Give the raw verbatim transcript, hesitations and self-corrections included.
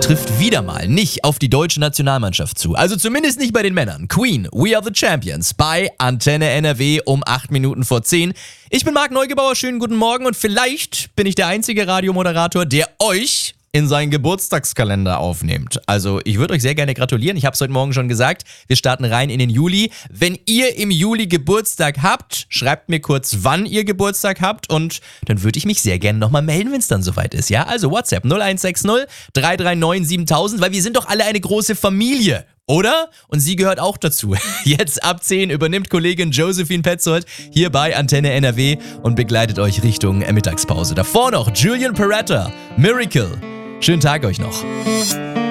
trifft wieder mal nicht auf die deutsche Nationalmannschaft zu. Also zumindest nicht bei den Männern. Queen, We Are the Champions bei Antenne N R W um acht Minuten vor zehn. Ich bin Marc Neugebauer, schönen guten Morgen und vielleicht bin ich der einzige Radiomoderator, der euch in seinen Geburtstagskalender aufnehmt. Also ich würde euch sehr gerne gratulieren. Ich habe es heute Morgen schon gesagt. Wir starten rein in den Juli. Wenn ihr im Juli Geburtstag habt, schreibt mir kurz, wann ihr Geburtstag habt und dann würde ich mich sehr gerne nochmal melden, wenn es dann soweit ist. Ja, also WhatsApp null eins sechs null drei drei neun siebentausend, weil wir sind doch alle eine große Familie. Oder? Und sie gehört auch dazu. Jetzt ab zehn übernimmt Kollegin Josephine Petzold hier bei Antenne N R W und begleitet euch Richtung Mittagspause. Davor noch Julian Peretta, Miracle. Schönen Tag euch noch.